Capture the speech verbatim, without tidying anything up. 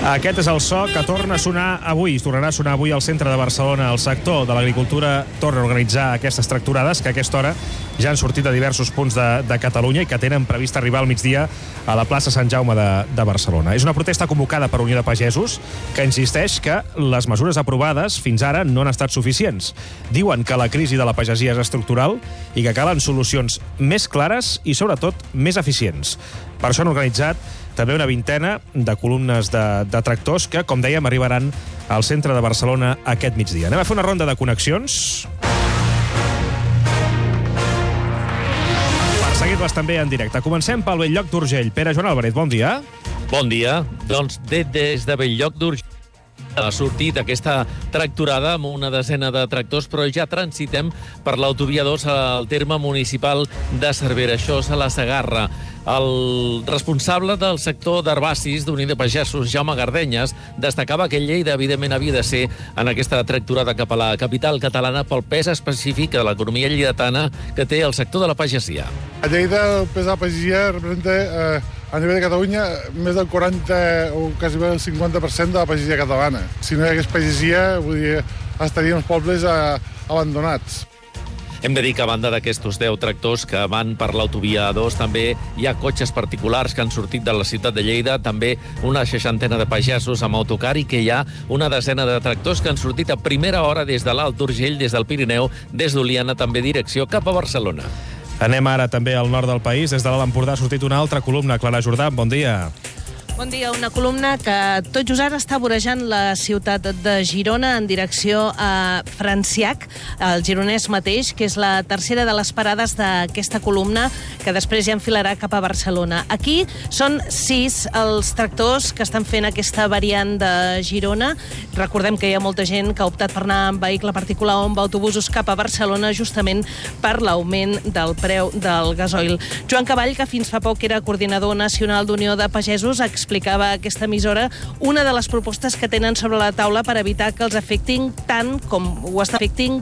Aquest és el so que torna a sonar avui. Tornarà a sonar avui al centre de Barcelona. El sector de l'agricultura torna a organitzar aquestes tractorades que a aquesta hora ja han sortit de diversos punts de, de Catalunya i que tenen previst arribar al migdia a la plaça Sant Jaume de, de Barcelona. És una protesta convocada per Unió de Pagesos que insisteix que les mesures aprovades fins ara no han estat suficients. Diuen que la crisi de la pagesia és estructural i que calen solucions més clares i, sobretot, més eficients. Per això han organitzat també una vintena de columnes de, de tractors que, com dèiem, arribaran al centre de Barcelona aquest migdia. Anem a fer una ronda de connexions. Per seguir-les també en directe. Comencem pel Bell-lloc d'Urgell. Pere Joan Álvarez, bon dia. Bon dia. Doncs des, des de Bell-lloc d'Urgell ha sortit aquesta tractorada amb una desena de tractors, però ja transitem per l'autovia dos al terme municipal de Cervera. Això és a la Segarra. El responsable del sector d'herbacis d'Unió de Pagesos, Jaume Gardenyes, destacava que Lleida, evidentment, havia de ser en aquesta tractorada cap a la capital catalana pel pes específic de l'economia lleidatana que té el sector de la pagesia. A Lleida el pes de la pagesia representa eh, a nivell de Catalunya més del quaranta o quasi el cinquanta per cent de la pagesia catalana. Si no hi hagués pagesia, vull dir, estaríem els pobles eh, abandonats. Hem de dir que a banda d'aquests deu tractors que van per l'autovia A dos, també hi ha cotxes particulars que han sortit de la ciutat de Lleida, també una seixantena de pagesos amb autocar i que hi ha una desena de tractors que han sortit a primera hora des de l'Alt Urgell, des del Pirineu, des d'Oliana, també direcció cap a Barcelona. Anem ara també al nord del país. Des de l'Alt Empordà ha sortit una altra columna. Clara Jordà, bon dia. Bon dia, una columna que tot just ara està vorejant la ciutat de Girona en direcció a Franciac, el gironès mateix, que és la tercera de les parades d'aquesta columna, que després ja enfilarà cap a Barcelona. Aquí són sis els tractors que estan fent aquesta variant de Girona. Recordem que hi ha molta gent que ha optat per anar en vehicle particular o amb autobusos cap a Barcelona justament per l'augment del preu del gasoil. Joan Cavall, que fins fa poc era coordinador nacional d'Unió de Pagesos, explicava a aquesta emissora una de les propostes que tenen sobre la taula per evitar que els afectin tant com ho està afectin